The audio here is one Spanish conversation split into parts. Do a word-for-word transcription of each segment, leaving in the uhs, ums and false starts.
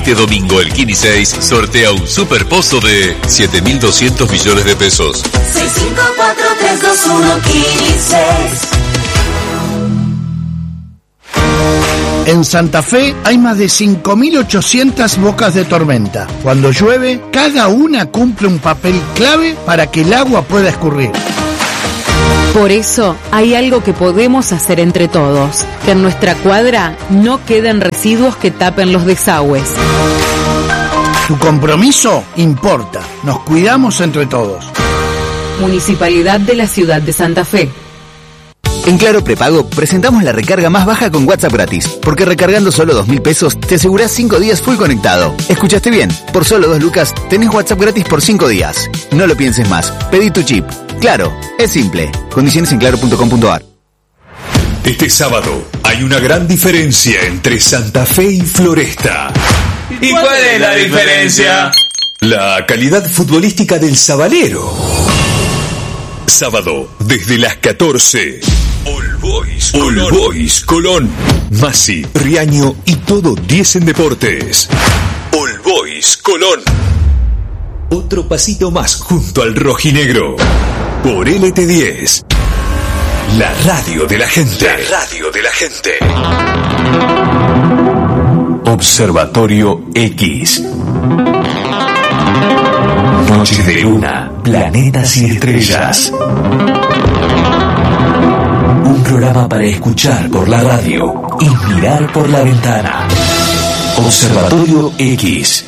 Este domingo el Kini seis sortea un superpozo de siete mil doscientos millones de pesos. seis cinco cuatro tres dos uno Kini seis. En Santa Fe hay más de cinco mil ochocientas bocas de tormenta. Cuando llueve, cada una cumple un papel clave para que el agua pueda escurrir. Por eso hay algo que podemos hacer entre todos, que en nuestra cuadra no queden residuos que tapen los desagües. Tu compromiso importa. Nos cuidamos entre todos. Municipalidad de la Ciudad de Santa Fe. En Claro Prepago presentamos la recarga más baja con WhatsApp gratis, porque recargando solo dos mil pesos te asegurás cinco días full conectado. ¿Escuchaste bien? Por solo dos lucas tenés WhatsApp gratis por cinco días. No lo pienses más, pedí tu chip. Claro, es simple. Condiciones en claro punto com punto a r. Este sábado hay una gran diferencia entre Santa Fe y Floresta. ¿Y cuál es la diferencia? La calidad futbolística del Sabalero. Sábado, desde las catorce. All Boys Colón. All Boys Colón. Masi, Riaño y todo diez en deportes. All Boys Colón. Otro pasito más junto al rojinegro. Por L T diez. La radio de la gente. La radio de la gente. Observatorio X. Noche de luna, planetas y estrellas. Un programa para escuchar por la radio y mirar por la ventana. Observatorio X.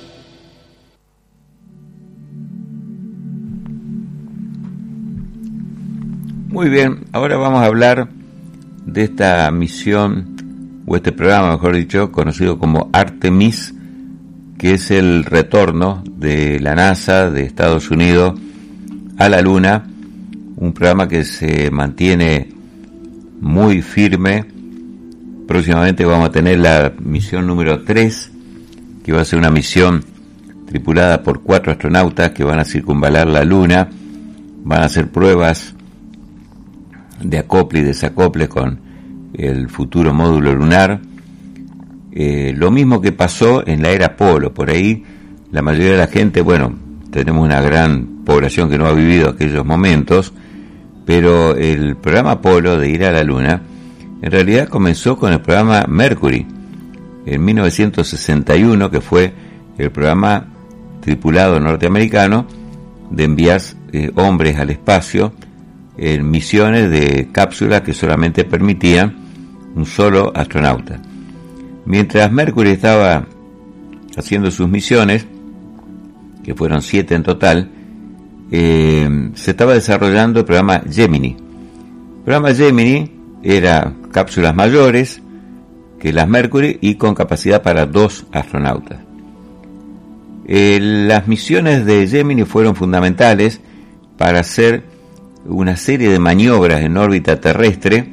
Muy bien, ahora vamos a hablar de esta misión, o este programa, mejor dicho, conocido como Artemis, que es el retorno de la NASA de Estados Unidos a la Luna, un programa que se mantiene muy firme. Próximamente vamos a tener la misión número tres, que va a ser una misión tripulada por cuatro astronautas que van a circunvalar la Luna, van a hacer pruebas de acople y desacople con el futuro módulo lunar. Eh, lo mismo que pasó en la era Apolo. Por ahí la mayoría de la gente, bueno, tenemos una gran población que no ha vivido aquellos momentos, pero el programa Apolo de ir a la Luna en realidad comenzó con el programa Mercury en mil novecientos sesenta y uno, que fue el programa tripulado norteamericano de enviar eh, hombres al espacio en misiones de cápsulas que solamente permitían un solo astronauta. Mientras Mercury estaba haciendo sus misiones, que fueron siete en total, eh, se estaba desarrollando el programa Gemini. El programa Gemini era cápsulas mayores que las Mercury y con capacidad para dos astronautas. Eh, las misiones de Gemini fueron fundamentales para hacer una serie de maniobras en órbita terrestre,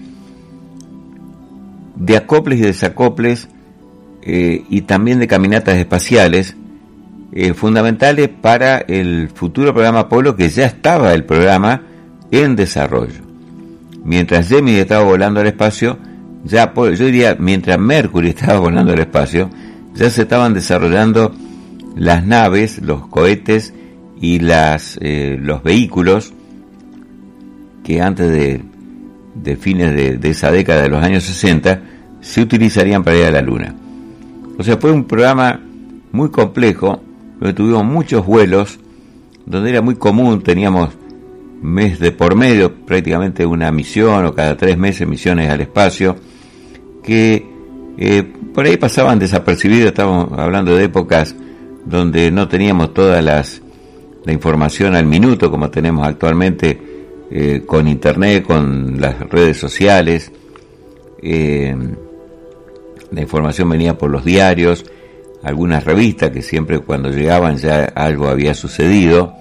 de acoples y desacoples, eh, y también de caminatas espaciales, eh, fundamentales para el futuro programa Apolo, que ya estaba el programa en desarrollo. Mientras Gemini estaba volando al espacio, ya Apolo, yo diría, mientras Mercury estaba volando al espacio, ya se estaban desarrollando las naves, los cohetes y las eh, los vehículos que antes de, de fines de, de esa década de los años sesenta se utilizarían para ir a la Luna. O sea, fue un programa muy complejo, donde tuvimos muchos vuelos, donde era muy común, teníamos mes de por medio, prácticamente una misión, o cada tres meses misiones al espacio, que eh, por ahí pasaban desapercibidos. Estábamos hablando de épocas donde no teníamos todas las la información al minuto como tenemos actualmente, eh, con internet, con las redes sociales. Eh, la información venía por los diarios, algunas revistas que siempre cuando llegaban ya algo había sucedido.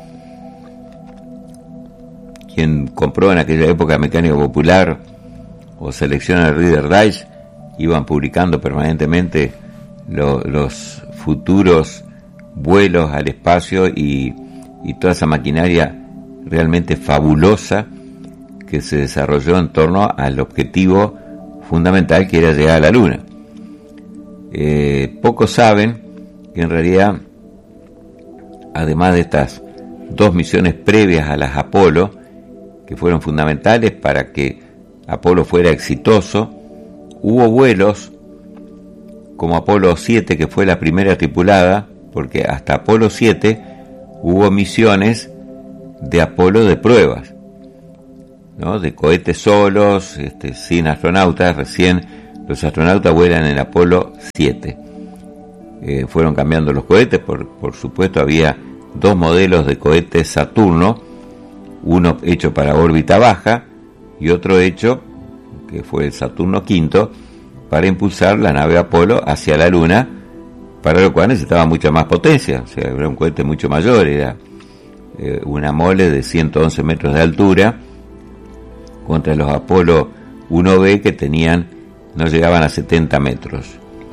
Quien compró en aquella época Mecánica Popular o Selecciona el Reader Digest iban publicando permanentemente lo, los futuros vuelos al espacio y, y toda esa maquinaria realmente fabulosa que se desarrolló en torno al objetivo fundamental, que era llegar a la Luna. Eh, pocos saben en realidad, además de estas dos misiones previas a las Apolo, que fueron fundamentales para que Apolo fuera exitoso, hubo vuelos como Apolo siete, que fue la primera tripulada, porque hasta Apolo siete hubo misiones de Apolo de pruebas, ¿no? De cohetes solos, este, sin astronautas. Recién los astronautas vuelan en Apolo siete. Eh, fueron cambiando los cohetes, por, por supuesto había dos modelos de cohetes Saturno, uno hecho para órbita baja y otro hecho, que fue el Saturno quinto, para impulsar la nave Apolo hacia la Luna, para lo cual necesitaba mucha más potencia. O sea, era un cohete mucho mayor, era eh, una mole de ciento once metros de altura contra los Apolo uno B, que tenían, no llegaban a setenta metros.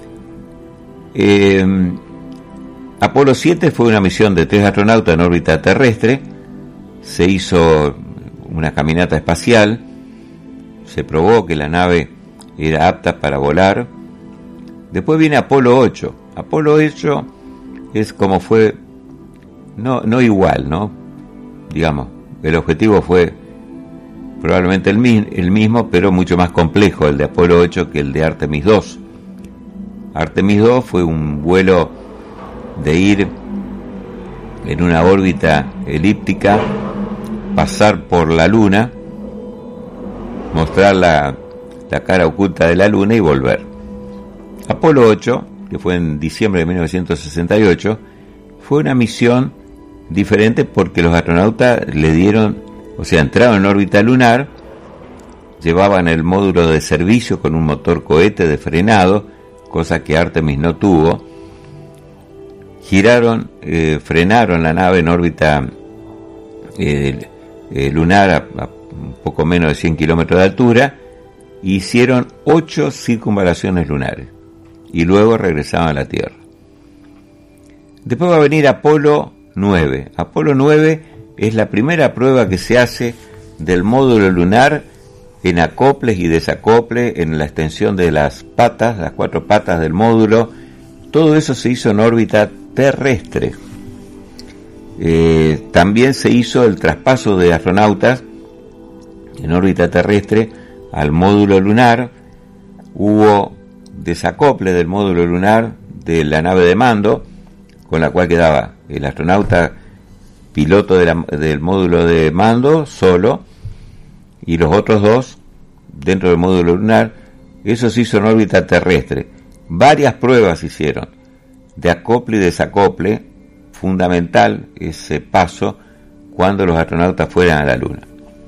Eh, Apolo siete fue una misión de tres astronautas en órbita terrestre. Se hizo una caminata espacial, se probó que la nave era apta para volar. Después viene Apolo ocho. Apolo ocho es como fue, no, no igual, ¿no? Digamos, el objetivo fue probablemente el, mi, el mismo, pero mucho más complejo el de Apolo ocho que el de Artemis dos. Artemis dos fue un vuelo de ir en una órbita elíptica, pasar por la Luna, mostrar la, la cara oculta de la Luna y volver. Apolo ocho, que fue en diciembre de mil novecientos sesenta y ocho, fue una misión diferente porque los astronautas le dieron, o sea, entraron en órbita lunar, llevaban el módulo de servicio con un motor cohete de frenado, cosa que Artemis no tuvo. Giraron, eh, frenaron la nave en órbita eh, eh, lunar a, a un poco menos de cien kilómetros de altura, e hicieron ocho circunvalaciones lunares y luego regresaban a la Tierra. Después va a venir Apolo nueve. Apolo nueve es la primera prueba que se hace del módulo lunar en acoples y desacoples, en la extensión de las patas, las cuatro patas del módulo. Todo eso se hizo en órbita terrestre. Eh, también se hizo el traspaso de astronautas en órbita terrestre al módulo lunar. Hubo desacople del módulo lunar de la nave de mando, con la cual quedaba el astronauta piloto de la, del módulo de mando solo, y los otros dos dentro del módulo lunar. Eso se hizo en órbita terrestre. Varias pruebas se hicieron de acople y desacople, fundamental ese paso cuando los astronautas fueran a la Luna.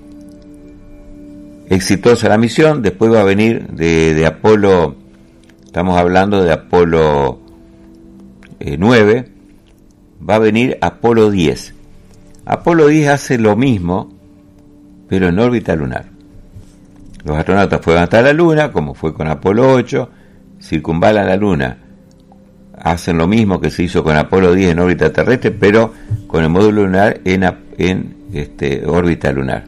Exitosa la misión. Después va a venir de, de Apolo, estamos hablando de Apolo eh, nueve, va a venir Apolo diez. Apolo diez hace lo mismo, pero en órbita lunar. Los astronautas fueron hasta la Luna, como fue con Apolo ocho, circunvalan la Luna, hacen lo mismo que se hizo con Apolo diez en órbita terrestre, pero con el módulo lunar en, en este, órbita lunar.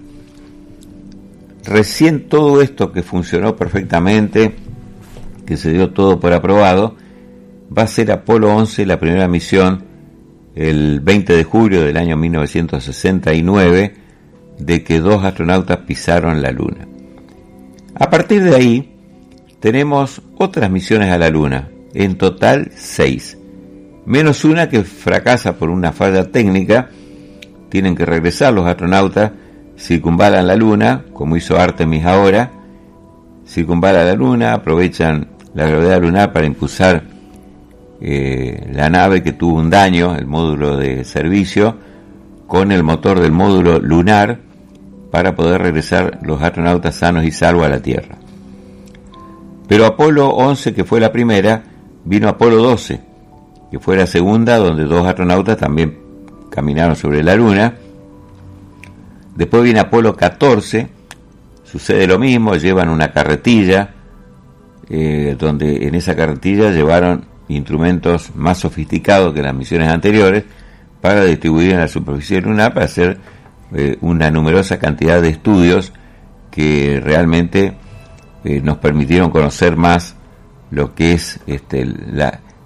Recién todo esto que funcionó perfectamente, que se dio todo por aprobado, va a ser Apolo once, la primera misión, el veinte de julio del año mil novecientos sesenta y nueve, de que dos astronautas pisaron la Luna. A partir de ahí, tenemos otras misiones a la Luna, en total seis, menos una que fracasa por una falla técnica. Tienen que regresar los astronautas, circunvalan la Luna, como hizo Artemis ahora, circunvalan la Luna, aprovechan la gravedad lunar para impulsar eh, la nave que tuvo un daño, el módulo de servicio, con el motor del módulo lunar, para poder regresar los astronautas sanos y salvos a la Tierra. Pero Apolo once, que fue la primera, vino Apolo doce, que fue la segunda, donde dos astronautas también caminaron sobre la Luna. Después viene Apolo catorce, sucede lo mismo, llevan una carretilla, eh, donde en esa carretilla llevaron instrumentos más sofisticados que las misiones anteriores para distribuir en la superficie lunar, para hacer eh, una numerosa cantidad de estudios que realmente eh, nos permitieron conocer más lo que es este, la,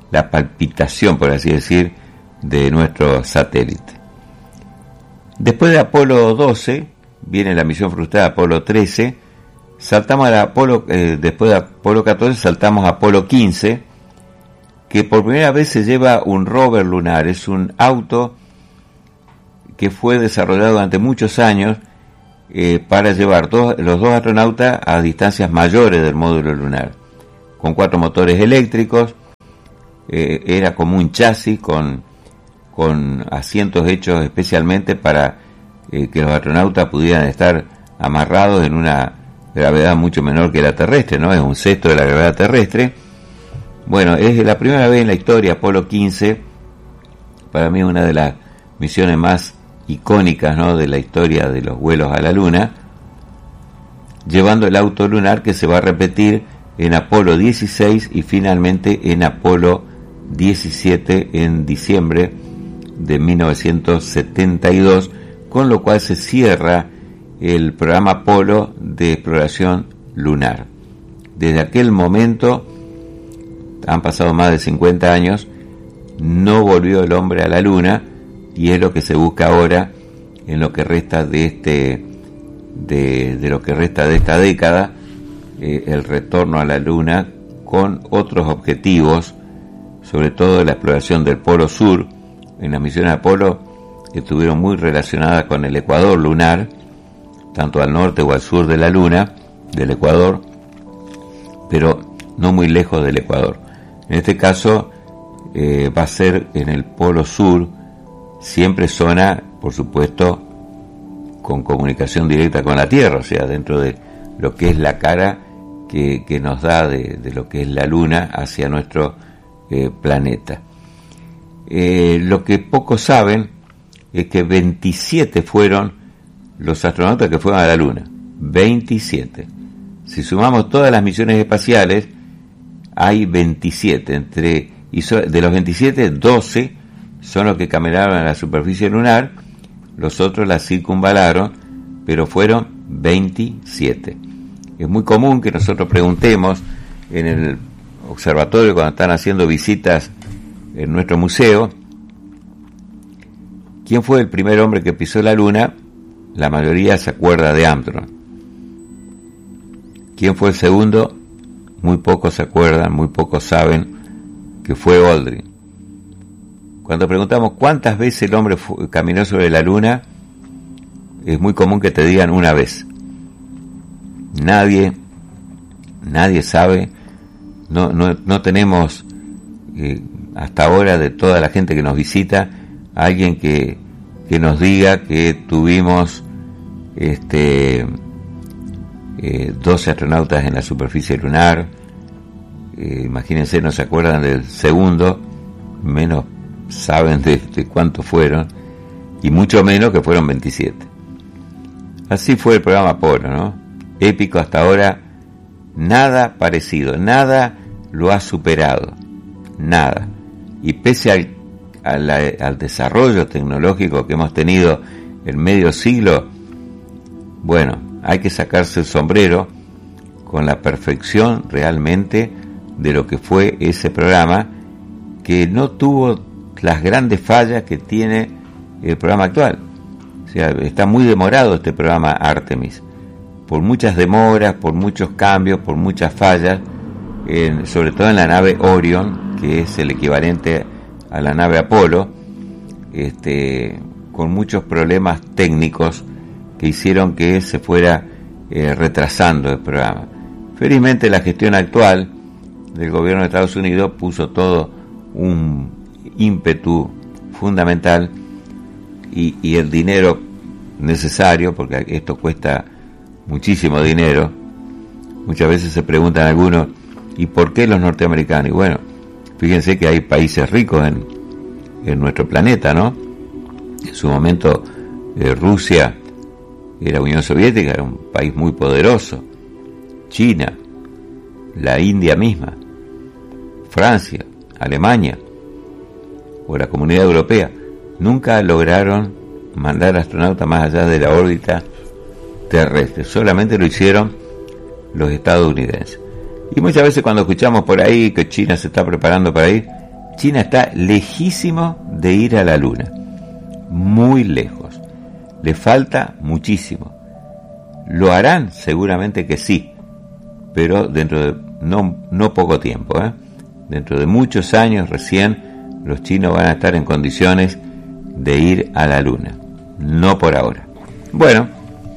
la palpitación, por así decir, de nuestro satélite. Después de Apolo doce, viene la misión frustrada Apolo trece, saltamos a Apolo, eh, después de Apolo catorce saltamos a Apolo quince, que por primera vez se lleva un rover lunar. Es un auto que fue desarrollado durante muchos años eh, para llevar dos, los dos astronautas a distancias mayores del módulo lunar, con cuatro motores eléctricos. Eh, era como un chasis con, con asientos hechos especialmente para eh, que los astronautas pudieran estar amarrados en una gravedad mucho menor que la terrestre, ¿no? Es un sexto de la gravedad terrestre. Bueno, es la primera vez en la historia, Apolo quince, para mí una de las misiones más icónicas, ¿no?, de la historia de los vuelos a la Luna, llevando el auto lunar que se va a repetir en Apolo dieciséis y finalmente en Apolo diecisiete en diciembre de mil novecientos setenta y dos, con lo cual se cierra el programa Apolo de exploración lunar. Desde aquel momento, han pasado más de cincuenta años, no volvió el hombre a la Luna, y es lo que se busca ahora en lo que resta de este de, de lo que resta de esta década, eh, el retorno a la Luna con otros objetivos, sobre todo la exploración del Polo Sur. En las misiones Apolo estuvieron muy relacionadas con el ecuador lunar, tanto al norte o al sur de la Luna, del Ecuador, pero no muy lejos del Ecuador. En este caso eh, va a ser en el Polo Sur, siempre zona, por supuesto, con comunicación directa con la Tierra, o sea, dentro de lo que es la cara que, que nos da de, de lo que es la Luna hacia nuestro eh, planeta. Eh, lo que pocos saben es que veintisiete fueron los astronautas que fueron a la Luna. veintisiete. Si sumamos todas las misiones espaciales, hay veintisiete. Entre, y so, de los veintisiete, doce son los que caminaron a la superficie lunar, los otros la circunvalaron, pero fueron veintisiete. Es muy común que nosotros preguntemos en el observatorio, cuando están haciendo visitas en nuestro museo, ¿quién fue el primer hombre que pisó la Luna? La mayoría se acuerda de Armstrong. ¿Quién fue el segundo? Muy pocos se acuerdan, muy pocos saben que fue Aldrin. Cuando preguntamos cuántas veces el hombre fue, caminó sobre la Luna, es muy común que te digan una vez. Nadie, nadie sabe, no, no, no tenemos eh, hasta ahora, de toda la gente que nos visita, alguien que, que nos diga que tuvimos este eh, doce astronautas en la superficie lunar. Eh, imagínense, no se acuerdan del segundo, menos saben de, de cuántos fueron, y mucho menos que fueron veintisiete. Así fue el programa Apolo, ¿no? Épico hasta ahora, nada parecido, nada lo ha superado, nada. Y pese al, al, al desarrollo tecnológico que hemos tenido en medio siglo, bueno, hay que sacarse el sombrero con la perfección realmente de lo que fue ese programa, que no tuvo las grandes fallas que tiene el programa actual. O sea, está muy demorado este programa Artemis, por muchas demoras, por muchos cambios, por muchas fallas, en, sobre todo en la nave Orion, que es el equivalente a la nave Apolo, este, con muchos problemas técnicos que hicieron que se fuera eh, retrasando el programa. Felizmente la gestión actual del gobierno de Estados Unidos puso todo un ímpetu fundamental y, y el dinero necesario, porque esto cuesta muchísimo dinero. Muchas veces se preguntan algunos, ¿y por qué los norteamericanos? Y bueno, fíjense que hay países ricos en, en nuestro planeta, ¿no? En su momento eh, Rusia era Unión Soviética, era un país muy poderoso. China, la India misma, Francia, Alemania o la Comunidad Europea nunca lograron mandar astronautas más allá de la órbita terrestre. Solamente lo hicieron los estadounidenses. Y muchas veces cuando escuchamos por ahí que China se está preparando para ir, China está lejísimo de ir a la Luna, muy lejos. Le falta muchísimo. ¿Lo harán? Seguramente que sí, pero dentro de no, no poco tiempo, ¿eh? Dentro de muchos años recién los chinos van a estar en condiciones de ir a la Luna, no por ahora. Bueno,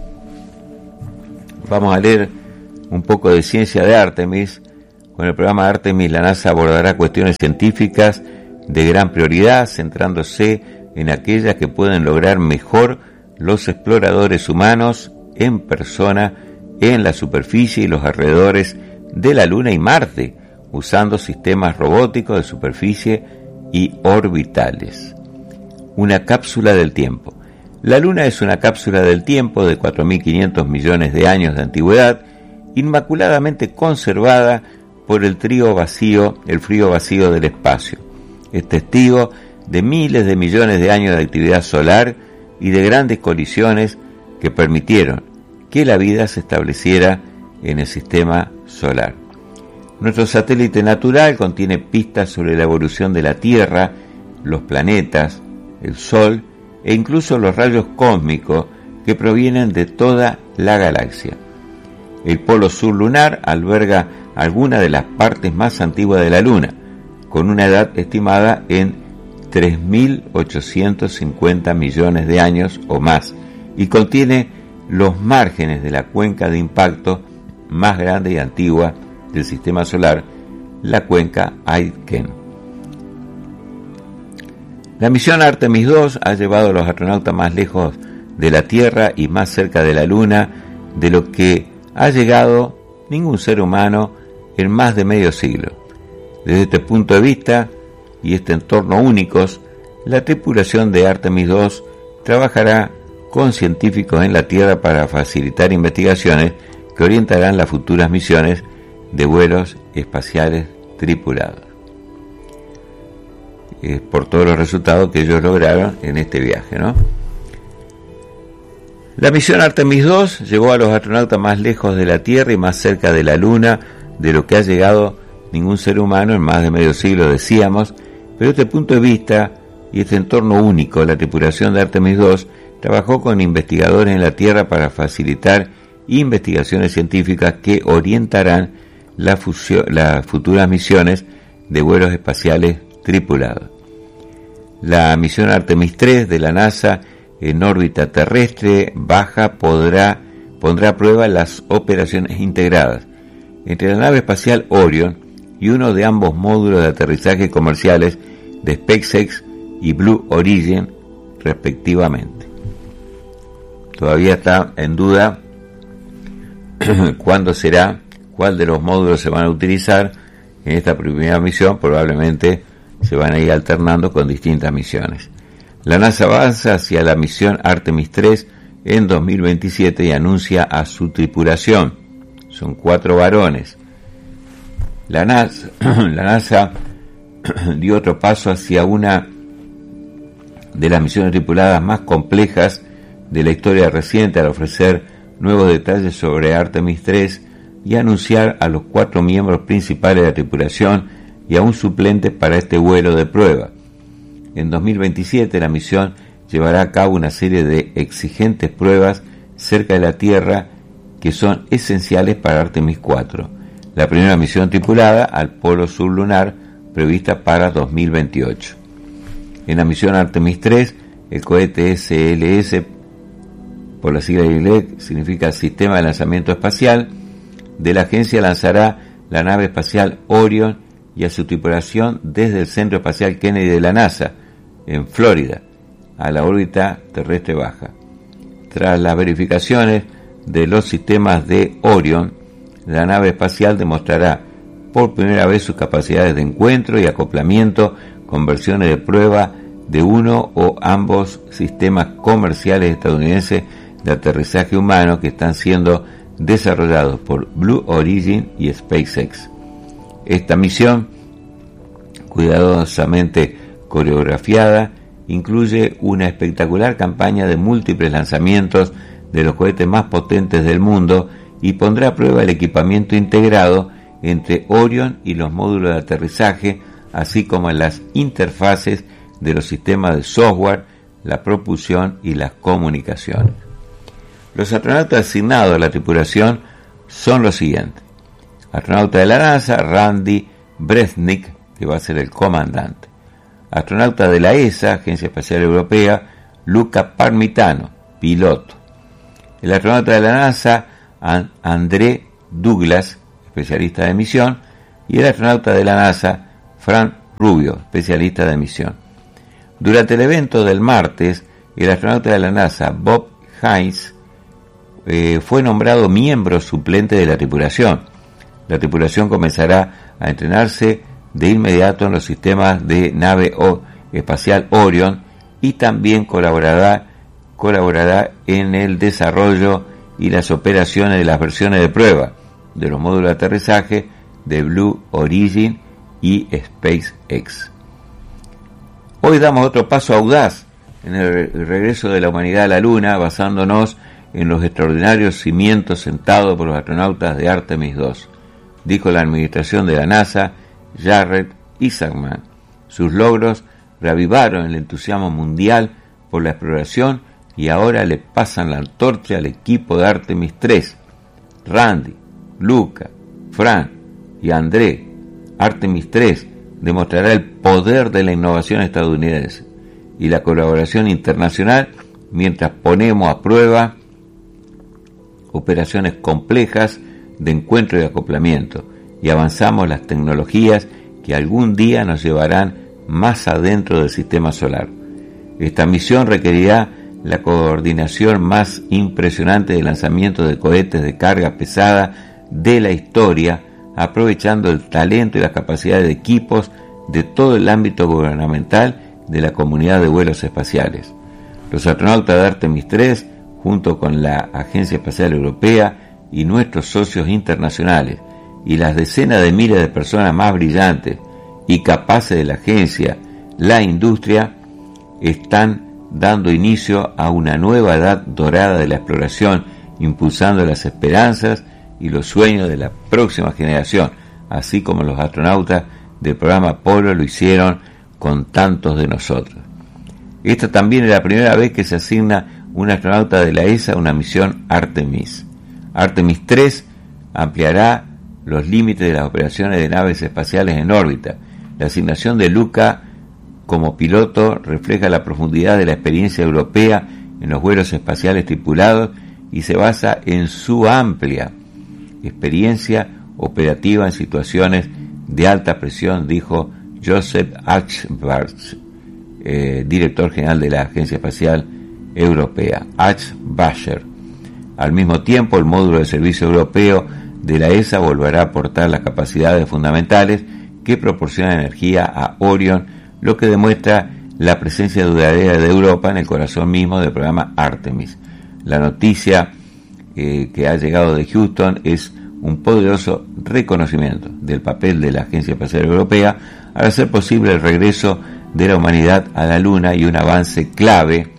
vamos a leer un poco de ciencia de Artemis. Con el programa Artemis, la NASA abordará cuestiones científicas de gran prioridad, centrándose en aquellas que pueden lograr mejor los exploradores humanos en persona en la superficie y los alrededores de la Luna y Marte, usando sistemas robóticos de superficie y orbitales. Una cápsula del tiempo. La Luna es una cápsula del tiempo de cuatro mil quinientos millones de años de antigüedad, inmaculadamente conservada por el trío vacío, el frío vacío del espacio. Es testigo de miles de millones de años de actividad solar y de grandes colisiones que permitieron que la vida se estableciera en el sistema solar. Nuestro satélite natural contiene pistas sobre la evolución de la Tierra, los planetas, el Sol e incluso los rayos cósmicos que provienen de toda la galaxia. El polo sur lunar alberga algunas de las partes más antiguas de la Luna, con una edad estimada en tres mil ochocientos cincuenta millones de años o más, y contiene los márgenes de la cuenca de impacto más grande y antigua del sistema solar, la cuenca Aitken. La misión Artemis dos ha llevado a los astronautas más lejos de la Tierra y más cerca de la Luna de lo que ha llegado ningún ser humano en más de medio siglo. Desde este punto de vista y este entorno únicos, la tripulación de Artemis dos trabajará con científicos en la Tierra para facilitar investigaciones que orientarán las futuras misiones de vuelos espaciales tripulados. Es por todos los resultados que ellos lograron en este viaje, ¿no? La misión Artemis dos llevó a los astronautas más lejos de la Tierra y más cerca de la Luna de lo que ha llegado ningún ser humano en más de medio siglo, decíamos, pero desde este punto de vista y este entorno único, la tripulación de Artemis dos trabajó con investigadores en la Tierra para facilitar investigaciones científicas que orientarán la fusión, las futuras misiones de vuelos espaciales tripulados. La misión Artemis tres de la NASA en órbita terrestre baja podrá, pondrá a prueba las operaciones integradas entre la nave espacial Orion y uno de ambos módulos de aterrizaje comerciales de SpaceX y Blue Origin, respectivamente. Todavía está en duda cuándo será, cuál de los módulos se van a utilizar en esta primera misión. Probablemente se van a ir alternando con distintas misiones. La NASA avanza hacia la misión Artemis tres en dos mil veintisiete y anuncia a su tripulación. Son cuatro varones. La NASA, la NASA dio otro paso hacia una de las misiones tripuladas más complejas de la historia reciente al ofrecer nuevos detalles sobre Artemis tres y anunciar a los cuatro miembros principales de la tripulación y a un suplente para este vuelo de prueba. En dos mil veintisiete la misión llevará a cabo una serie de exigentes pruebas cerca de la Tierra que son esenciales para Artemis cuatro, la primera misión tripulada al polo sur lunar prevista para dos mil veintiocho. En la misión Artemis tres, el cohete S L S, por la sigla en inglés, significa Sistema de Lanzamiento Espacial, de la agencia lanzará la nave espacial Orion y a su tripulación desde el Centro Espacial Kennedy de la NASA, en Florida, a la órbita terrestre baja. Tras las verificaciones de los sistemas de Orion, la nave espacial demostrará por primera vez sus capacidades de encuentro y acoplamiento con versiones de prueba de uno o ambos sistemas comerciales estadounidenses de aterrizaje humano que están siendo desarrollados por Blue Origin y SpaceX. Esta misión, cuidadosamente coreografiada, incluye una espectacular campaña de múltiples lanzamientos de los cohetes más potentes del mundo y pondrá a prueba el equipamiento integrado entre Orion y los módulos de aterrizaje, así como en las interfaces de los sistemas de software, la propulsión y las comunicaciones. Los astronautas asignados a la tripulación son los siguientes: astronauta de la NASA, Randy Bresnik, que va a ser el comandante; astronauta de la E S A, Agencia Espacial Europea, Luca Parmitano, piloto; el astronauta de la NASA, André Douglas, especialista de misión; y el astronauta de la NASA, Frank Rubio, especialista de misión. Durante el evento del martes, el astronauta de la NASA, Bob Hines, eh, fue nombrado miembro suplente de la tripulación. La tripulación comenzará a entrenarse de inmediato en los sistemas de nave o espacial Orion y también colaborará, colaborará en el desarrollo y las operaciones de las versiones de prueba de los módulos de aterrizaje de Blue Origin y SpaceX. Hoy damos otro paso audaz en el regreso de la humanidad a la Luna, basándonos en los extraordinarios cimientos sentados por los astronautas de Artemis dos, dijo la administración de la NASA, Jared Isaacman. Sus logros reavivaron el entusiasmo mundial por la exploración y ahora le pasan la antorcha al equipo de Artemis tres. Randy, Luca, Fran y André. Artemis tres demostrará el poder de la innovación estadounidense y la colaboración internacional mientras ponemos a prueba operaciones complejas de encuentro y acoplamiento y avanzamos las tecnologías que algún día nos llevarán más adentro del sistema solar. Esta misión requerirá la coordinación más impresionante de lanzamiento de cohetes de carga pesada de la historia, aprovechando el talento y las capacidades de equipos de todo el ámbito gubernamental de la comunidad de vuelos espaciales. Los astronautas de Artemis tres, junto con la Agencia Espacial Europea y nuestros socios internacionales, y las decenas de miles de personas más brillantes y capaces de la agencia, la industria, están dando inicio a una nueva edad dorada de la exploración, impulsando las esperanzas y los sueños de la próxima generación, así como los astronautas del programa Apolo lo hicieron con tantos de nosotros. Esta también es la primera vez que se asigna un astronauta de la E S A a una misión Artemis. Artemis tres ampliará los límites de las operaciones de naves espaciales en órbita. La asignación de Luca como piloto refleja la profundidad de la experiencia europea en los vuelos espaciales tripulados y se basa en su amplia experiencia operativa en situaciones de alta presión, dijo Joseph Aschbacher, eh, director general de la Agencia Espacial Europea. Aschbacher. Al mismo tiempo, el módulo de servicio europeo de la E S A volverá a aportar las capacidades fundamentales que proporcionan energía a Orion, lo que demuestra la presencia duradera de Europa en el corazón mismo del programa Artemis. La noticia eh, que ha llegado de Houston es un poderoso reconocimiento del papel de la Agencia Espacial Europea al hacer posible el regreso de la humanidad a la Luna y un avance clave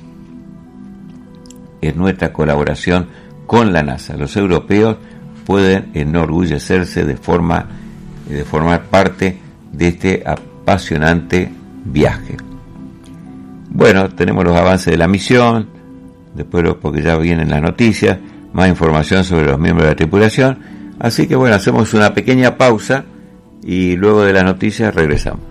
en nuestra colaboración con la NASA. Los europeos pueden enorgullecerse de forma de formar parte de este apasionante viaje. Bueno, tenemos los avances de la misión, después porque ya vienen las noticias, más información sobre los miembros de la tripulación, así que bueno, hacemos una pequeña pausa y luego de las noticias regresamos.